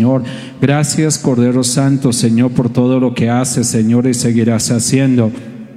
Señor. Gracias, Cordero Santo, Señor, por todo lo que haces, Señor, y seguirás haciendo.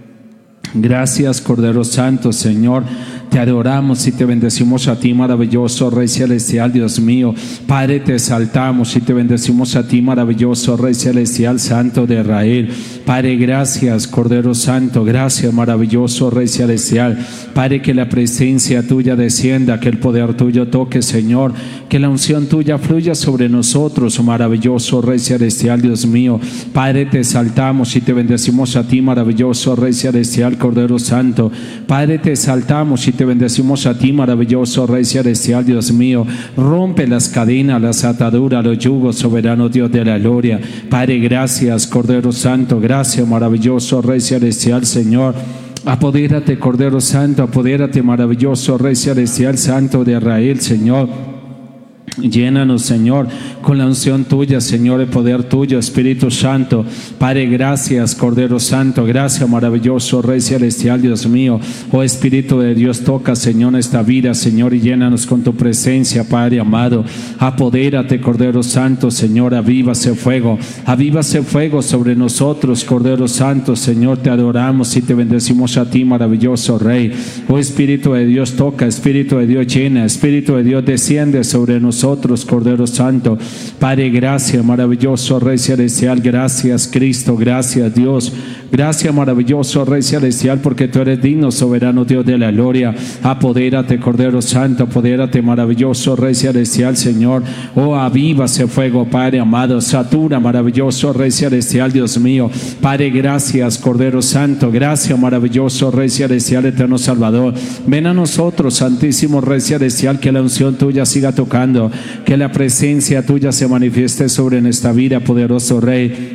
Gracias, Cordero Santo, Señor. Te adoramos y te bendecimos a ti, maravilloso Rey Celestial, Dios mío. Padre, te exaltamos y te bendecimos a ti, maravilloso Rey Celestial, Santo de Israel. Padre, gracias, Cordero Santo. Gracias, maravilloso Rey Celestial. Padre, que la presencia tuya descienda, que el poder tuyo toque, Señor. Que la unción tuya fluya sobre nosotros, maravilloso Rey Celestial, Dios mío. Padre, te exaltamos y te bendecimos a ti, maravilloso Rey Celestial, Cordero Santo. Padre, te exaltamos y te bendecimos a ti, maravilloso Rey Celestial, Dios mío. Rompe las cadenas, las ataduras, los yugos, soberano Dios de la gloria. Padre, gracias, Cordero Santo. Gracias, maravilloso Rey Celestial, Señor. Apodérate, Cordero Santo. Apodérate, maravilloso Rey Celestial, Santo de Israel, Señor. Llénanos, Señor, con la unción tuya, Señor, el poder tuyo, Espíritu Santo. Padre, gracias, Cordero Santo. Gracias, maravilloso Rey Celestial, Dios mío. Oh Espíritu de Dios, toca, Señor, esta vida, Señor, y llénanos con tu presencia, Padre amado. Apodérate, Cordero Santo, Señor. Avívase fuego sobre nosotros, Cordero Santo, Señor. Te adoramos y te bendecimos a ti, maravilloso Rey. Oh Espíritu de Dios, toca, Espíritu de Dios, llena, Espíritu de Dios, desciende sobre nosotros, Cordero Santo. Padre, gracias, maravilloso Rey Celestial. Gracias, Cristo. Gracias, Dios. Gracias, maravilloso Rey Celestial, porque tú eres digno, soberano Dios de la gloria. Apodérate, Cordero Santo. Apodérate, maravilloso Rey Celestial, Señor. Oh, avívase fuego, Padre amado. Satura, maravilloso Rey Celestial, Dios mío. Padre, gracias, Cordero Santo. Gracias, maravilloso Rey Celestial, eterno Salvador. Ven a nosotros, Santísimo Rey Celestial, que la unción tuya siga tocando, que la presencia tuya se manifieste sobre nuestra vida, poderoso Rey.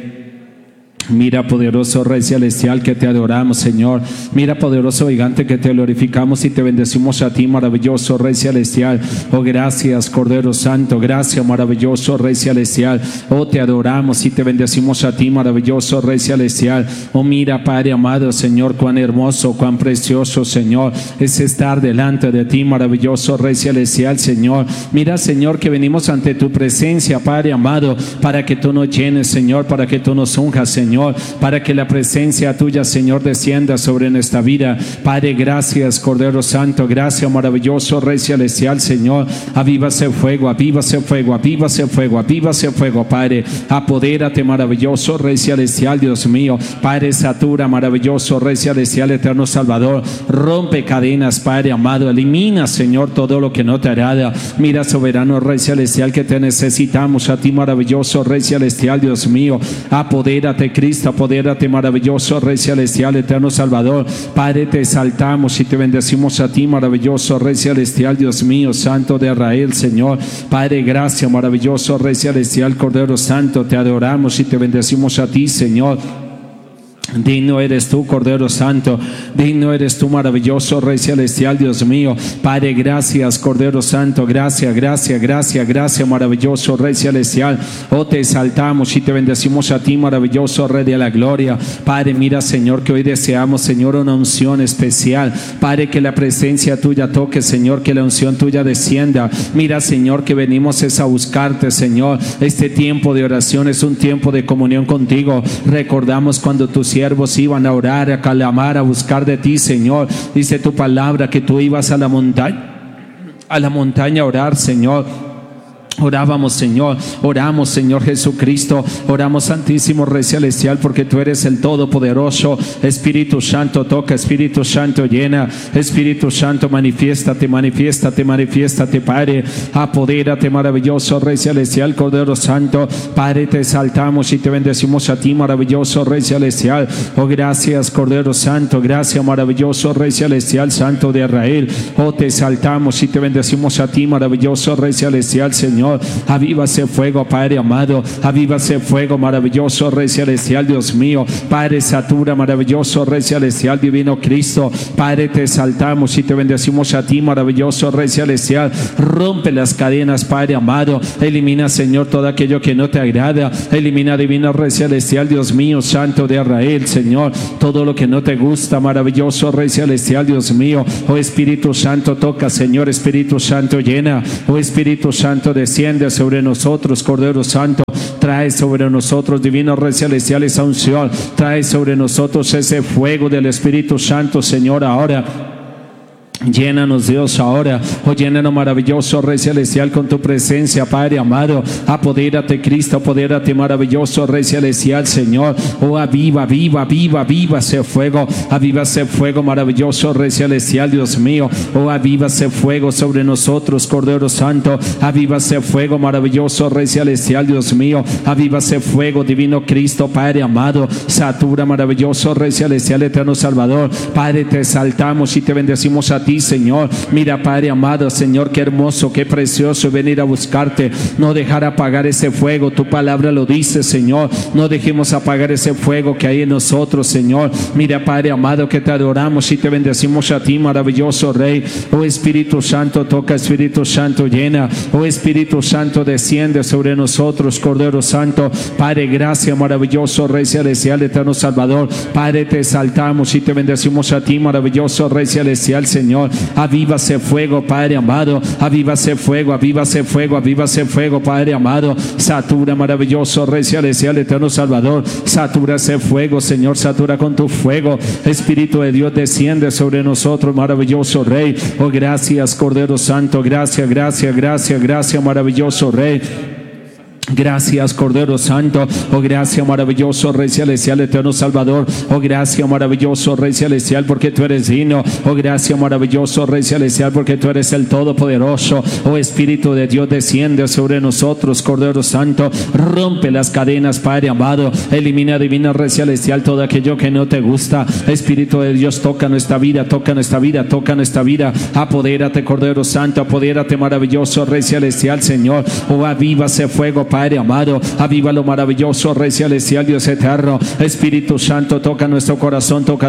Mira, poderoso Rey Celestial, que te adoramos, Señor. Mira, poderoso gigante, que te glorificamos y te bendecimos a ti, maravilloso Rey Celestial. Oh, gracias, Cordero Santo. Gracias, maravilloso Rey Celestial. Oh, te adoramos y te bendecimos a ti, maravilloso Rey Celestial. Oh, mira, Padre amado, Señor, cuán hermoso, cuán precioso, Señor, es estar delante de ti, maravilloso Rey Celestial, Señor. Mira, Señor, que venimos ante tu presencia, Padre amado, para que tú nos llenes, Señor, para que tú nos unjas, Señor, para que la presencia tuya, Señor, descienda sobre nuestra vida. Padre, gracias, Cordero Santo. Gracias, maravilloso Rey Celestial, Señor. Avívase fuego, avívase fuego, avívase fuego, avívase fuego, Padre. Apodérate, maravilloso Rey Celestial, Dios mío. Padre, satura, maravilloso Rey Celestial, eterno Salvador. Rompe cadenas, Padre amado. Elimina, Señor, todo lo que no te agrada. Mira, soberano Rey Celestial, que te necesitamos a ti, maravilloso Rey Celestial, Dios mío. Apodérate, Cristo, apodérate, maravilloso Rey Celestial, eterno Salvador. Padre, te exaltamos y te bendecimos a ti, maravilloso Rey Celestial, Dios mío, Santo de Israel, Señor. Padre, gracias, maravilloso Rey Celestial, Cordero Santo. Te adoramos y te bendecimos a ti, Señor. Digno eres tú, Cordero Santo. Digno eres tú, maravilloso Rey Celestial, Dios mío. Padre, gracias, Cordero Santo. Gracias, gracias, gracias, gracias, maravilloso Rey Celestial. Oh, te exaltamos y te bendecimos a ti, maravilloso Rey de la gloria. Padre, mira, Señor, que hoy deseamos, Señor, una unción especial. Padre, que la presencia tuya toque, Señor, que la unción tuya descienda. Mira, Señor, que venimos es a buscarte, Señor. Este tiempo de oración es un tiempo de comunión contigo. Recordamos cuando tus siervos iban a orar, a clamar, a buscar de ti, Señor. Dice tu palabra que tú ibas a la montaña a orar, Señor. Orábamos, Señor, oramos, Señor Jesucristo, oramos, Santísimo Rey Celestial, porque tú eres el Todopoderoso. Espíritu Santo toca, Espíritu Santo llena, Espíritu Santo manifiéstate, manifiéstate, manifiéstate, Padre. Apodérate, maravilloso Rey Celestial, Cordero Santo. Padre, te exaltamos y te bendecimos a ti, maravilloso Rey Celestial. Oh, gracias, Cordero Santo. Gracias, maravilloso Rey Celestial, Santo de Israel. Oh, te exaltamos y te bendecimos a ti, maravilloso Rey Celestial, Señor. Avívase fuego, Padre amado. Avívase fuego, maravilloso Rey Celestial, Dios mío. Padre, satura, maravilloso Rey Celestial, divino Cristo. Padre, te exaltamos y te bendecimos a ti, maravilloso Rey Celestial. Rompe las cadenas, Padre amado. Elimina, Señor, todo aquello que no te agrada. Elimina, divino Rey Celestial, Dios mío, Santo de Israel, Señor, todo lo que no te gusta, maravilloso Rey Celestial, Dios mío. Oh, Espíritu Santo toca, Señor. Espíritu Santo llena. Oh, Espíritu Santo desciende. desciende sobre nosotros, Cordero Santo. Trae sobre nosotros, divino Rey Celestial, esa unción. Trae sobre nosotros ese fuego del Espíritu Santo, Señor, ahora. Llénanos, Dios, ahora. Llénanos, maravilloso Rey Celestial, con tu presencia, Padre amado. Apodérate, Cristo, apodérate, maravilloso Rey Celestial, Señor. Aviva, viva, viva, viva ese fuego. Aviva ese fuego, maravilloso Rey Celestial, Dios mío. Aviva ese fuego sobre nosotros, Cordero Santo. Aviva ese fuego, maravilloso Rey Celestial, Dios mío. Aviva ese fuego, divino Cristo, Padre amado. Satura, maravilloso Rey Celestial, eterno Salvador. Padre, te exaltamos y te bendecimos a ti, Señor. Mira, Padre amado, Señor, qué hermoso, qué precioso venir a buscarte, no dejar apagar ese fuego. Tu palabra lo dice, Señor. No dejemos apagar ese fuego que hay en nosotros, Señor. Mira, Padre amado, que te adoramos y te bendecimos a ti, maravilloso Rey. Espíritu Santo, toca, Espíritu Santo, llena. Espíritu Santo, desciende sobre nosotros, Cordero Santo. Padre, gracias, maravilloso Rey Celestial, eterno Salvador. Padre, te exaltamos y te bendecimos a ti, maravilloso Rey Celestial, Señor. Aviva ese fuego, Padre amado. Aviva ese fuego, aviva ese fuego, aviva ese fuego, Padre amado. Satura, maravilloso Rey Celestial, eterno Salvador. Satura ese fuego, Señor. Satura con tu fuego. Espíritu de Dios, desciende sobre nosotros, maravilloso Rey. Gracias, Cordero Santo. Gracias, gracias, gracias, gracias, maravilloso Rey. Gracias, Cordero Santo. Gracias, maravilloso Rey Celestial, eterno Salvador. Gracias, maravilloso Rey Celestial, porque tú eres digno. Gracias, maravilloso Rey Celestial, porque tú eres el Todopoderoso. Espíritu de Dios, desciende sobre nosotros, Cordero Santo. Rompe las cadenas, Padre amado. Elimina, divino Rey Celestial, todo aquello que no te gusta. Espíritu de Dios, toca nuestra vida, toca nuestra vida, toca nuestra vida. Apodérate, Cordero Santo, apodérate, maravilloso Rey Celestial, Señor. Aviva ese fuego, Padre amado. Aviva lo maravilloso Rey Celestial, Dios eterno. Espíritu Santo, toca nuestro corazón, toca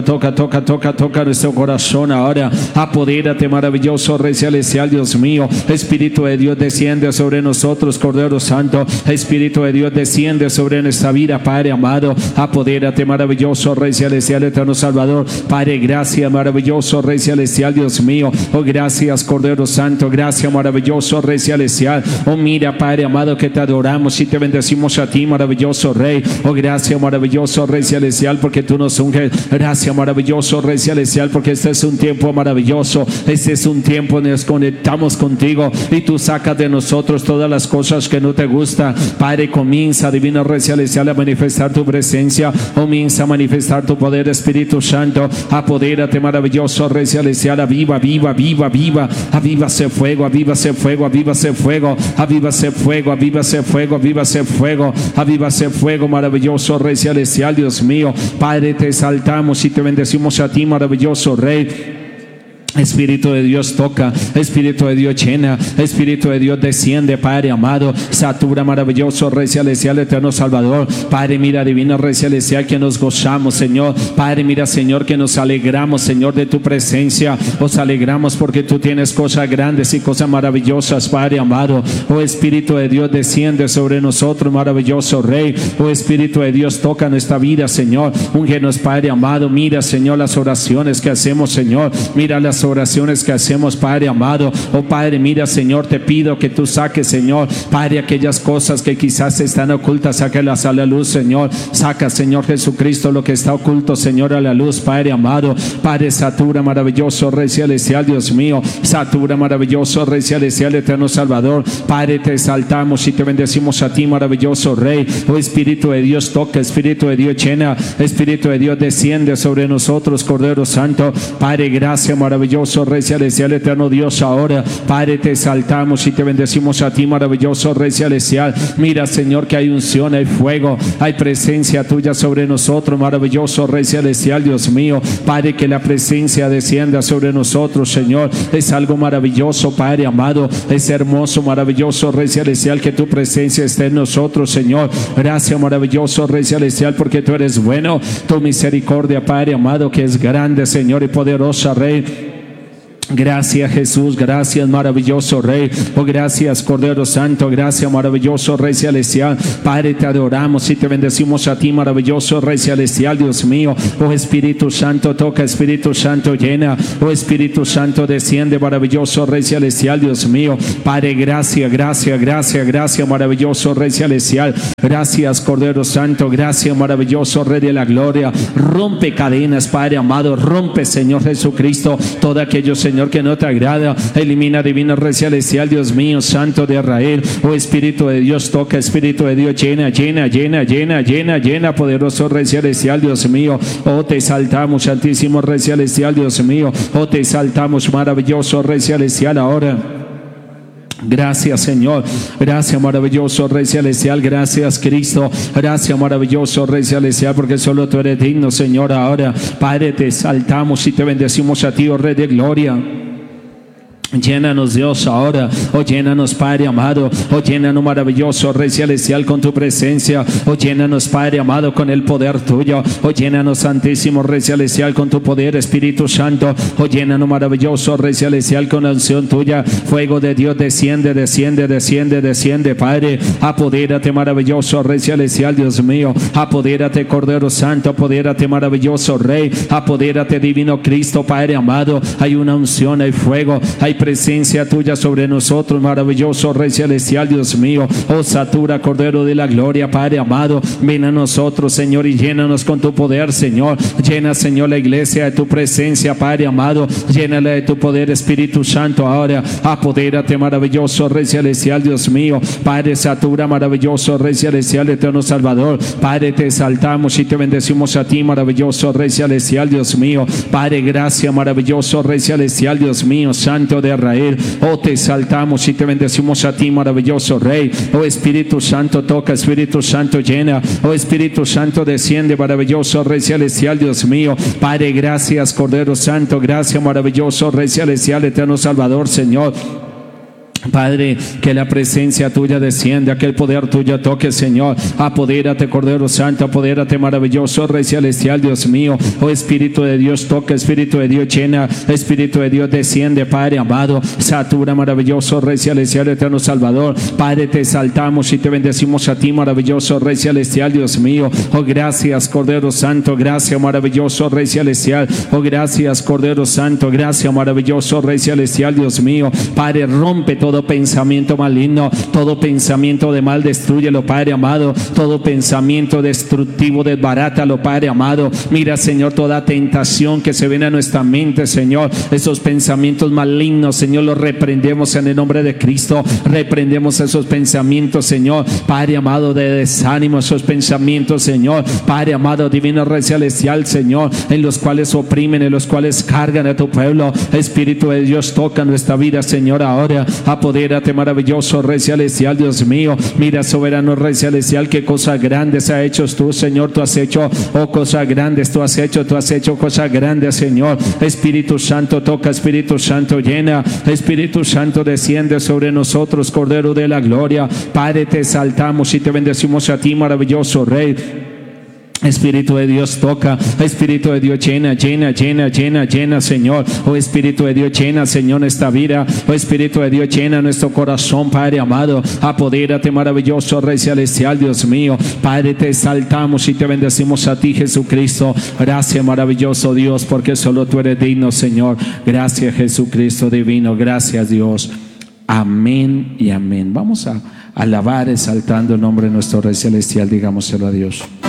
nuestro corazón ahora. Apodérate, maravilloso Rey Celestial, Dios mío. Espíritu de Dios, desciende sobre nosotros, Cordero Santo. Espíritu de Dios, desciende sobre nuestra vida, Padre amado. Apodérate, maravilloso Rey Celestial, eterno Salvador. Padre, gracias, maravilloso Rey Celestial, Dios mío. Gracias, Cordero Santo. Gracias, maravilloso Rey Celestial. Mira, Padre amado, que te adoramos y te bendecimos a ti, maravilloso Rey. Gracias, maravilloso Rey Celestial, porque tú nos unges. Gracias, maravilloso Rey Celestial, porque este es un tiempo maravilloso. Este es un tiempo donde nos conectamos contigo y tú sacas de nosotros todas las cosas que no te gustan. Padre, comienza, divino Rey Celestial, a manifestar tu presencia. Comienza a manifestar tu poder, Espíritu Santo. Apodérate, maravilloso Rey Celestial. Aviva, viva, viva, viva. Aviva ese fuego, aviva ese fuego, aviva ese fuego, aviva ese fuego, aviva ese fuego, aviva ese fuego, aviva ese fuego, maravilloso Rey Celestial, Dios mío. Padre, te exaltamos y te bendecimos a ti, maravilloso Rey. Espíritu de Dios, toca. Espíritu de Dios, llena. Espíritu de Dios, desciende, Padre amado. Satura, maravilloso Rey Celestial, eterno Salvador. Padre, mira, divino Rey Celestial, que nos gozamos, Señor. Padre, mira, Señor, que nos alegramos, Señor, de tu presencia. Nos alegramos porque tú tienes cosas grandes y cosas maravillosas, Padre amado. Espíritu de Dios, desciende sobre nosotros, maravilloso Rey. Espíritu de Dios, toca nuestra vida, Señor. Úngenos, Padre amado. Mira, Señor, las oraciones que hacemos, Señor. Mira las oraciones que hacemos, Padre amado. Padre, mira, Señor, te pido que tú saques, Señor, Padre, aquellas cosas que quizás están ocultas, sáquelas a la luz, Señor. Saca, Señor Jesucristo, lo que está oculto, Señor, a la luz, Padre amado. Padre, satura, maravilloso Rey Celestial, Dios mío. Satura, maravilloso Rey Celestial, eterno Salvador. Padre, te exaltamos y te bendecimos a ti, maravilloso Rey. Espíritu de Dios, toca. Espíritu de Dios, llena. Espíritu de Dios, desciende sobre nosotros, Cordero Santo. Padre, gracias, maravilloso Rey Celestial, eterno Dios, ahora. Padre, te exaltamos y te bendecimos a ti, maravilloso Rey Celestial. Mira, Señor, que hay unción, hay fuego, hay presencia tuya sobre nosotros, maravilloso Rey Celestial, Dios mío. Padre, que la presencia descienda sobre nosotros, Señor. Es algo maravilloso, Padre amado. Es hermoso, maravilloso Rey Celestial, que tu presencia esté en nosotros, Señor. Gracias, maravilloso Rey Celestial, porque tú eres bueno. Tu misericordia, Padre amado, que es grande, Señor, y poderosa, Rey. Gracias Jesús, gracias maravilloso Rey, oh gracias Cordero Santo, gracias maravilloso Rey Celestial. Padre, te adoramos y te bendecimos a ti, maravilloso Rey Celestial, Dios mío. Oh Espíritu Santo, toca, Espíritu Santo, llena, oh Espíritu Santo, desciende, maravilloso Rey Celestial, Dios mío. Padre, gracias, gracias, gracias, gracias maravilloso Rey Celestial. Gracias Cordero Santo, gracias maravilloso Rey de la Gloria. Rompe cadenas, Padre amado, rompe Señor Jesucristo todo aquello, Señor, que no te agrada. Elimina, divino Rey Celestial, Dios mío, Santo de Israel. Oh Espíritu de Dios, toca, Espíritu de Dios, llena, llena, llena, llena, llena, llena, poderoso Rey Celestial, Dios mío. Oh, te exaltamos, Santísimo Rey Celestial, Dios mío. Oh, te exaltamos, maravilloso Rey Celestial, ahora. Gracias Señor, gracias maravilloso Rey Celestial, gracias Cristo, gracias maravilloso Rey Celestial, porque solo tú eres digno, Señor. Ahora, Padre, te exaltamos y te bendecimos a ti, oh Rey de Gloria. Llénanos Dios ahora, oh llénanos Padre amado, oh llénanos maravilloso Rey Celestial con tu presencia, oh llénanos Padre amado con el poder tuyo, oh llénanos Santísimo Rey Celestial con tu poder, Espíritu Santo, oh llénanos maravilloso Rey Celestial con la unción tuya. Fuego de Dios, desciende, desciende, desciende, desciende Padre. Apodérate maravilloso Rey Celestial, Dios mío. Apodérate Cordero Santo, apodérate maravilloso Rey, apodérate divino Cristo, Padre amado. Hay una unción, hay fuego, hay presencia tuya sobre nosotros, maravilloso Rey Celestial, Dios mío. Oh satura Cordero de la Gloria, Padre amado, ven a nosotros Señor y llénanos con tu poder, Señor. Llena Señor la iglesia de tu presencia, Padre amado, llénala de tu poder, Espíritu Santo. Ahora apodérate maravilloso Rey Celestial, Dios mío. Padre, satura maravilloso Rey Celestial, eterno Salvador. Padre, te exaltamos y te bendecimos a ti, maravilloso Rey Celestial, Dios mío. Padre, gracias maravilloso Rey Celestial, Dios mío, Santo de Israel. Oh, te exaltamos y te bendecimos a ti, maravilloso Rey. Oh Espíritu Santo, toca, Espíritu Santo, llena. Oh Espíritu Santo, desciende, maravilloso Rey Celestial, Dios mío. Padre, gracias Cordero Santo, gracias maravilloso Rey Celestial, eterno Salvador, Señor. Padre, que la presencia tuya descienda, que el poder tuyo toque, Señor. Apodérate Cordero Santo, apodérate maravilloso Rey Celestial, Dios mío. Oh Espíritu de Dios, toca, Espíritu de Dios, llena. Espíritu de Dios, desciende, Padre amado. Satura maravilloso Rey Celestial, eterno Salvador. Padre, te exaltamos y te bendecimos a ti, maravilloso Rey Celestial, Dios mío. Oh gracias Cordero Santo, gracias maravilloso Rey Celestial. Oh gracias Cordero Santo, gracias maravilloso Rey Celestial, Dios mío. Padre, rompe todo pensamiento maligno, todo pensamiento de mal, destrúyelo, Padre amado. Todo pensamiento destructivo, desbarátalo, Padre amado. Mira, Señor, toda tentación que se viene a nuestra mente, Señor, esos pensamientos malignos, Señor, los reprendemos en el nombre de Cristo. Reprendemos esos pensamientos, Señor, Padre amado, de desánimo, esos pensamientos, Señor, Padre amado, divino Rey Celestial, Señor, en los cuales oprimen, en los cuales cargan a tu pueblo. Espíritu de Dios, toca nuestra vida, Señor, ahora. Apodérate maravilloso Rey Celestial, Dios mío. Mira, soberano Rey Celestial, qué cosas grandes has hecho tú, Señor. Tú has hecho, oh, cosas grandes tú has hecho cosas grandes, Señor. Espíritu Santo, toca, Espíritu Santo, llena. Espíritu Santo, desciende sobre nosotros, Cordero de la Gloria. Padre, te exaltamos y te bendecimos a ti, maravilloso Rey. Espíritu de Dios, toca. Espíritu de Dios, llena, llena, llena, llena, llena, Señor. Oh Espíritu de Dios, llena, Señor, esta vida. Oh Espíritu de Dios, llena nuestro corazón, Padre amado. Apodérate maravilloso Rey Celestial, Dios mío. Padre, te exaltamos y te bendecimos a ti, Jesucristo. Gracias maravilloso Dios, porque solo tú eres digno, Señor. Gracias Jesucristo divino, gracias Dios. Amén y amén. Vamos a alabar exaltando el nombre de nuestro Rey Celestial. Digámoselo a Dios.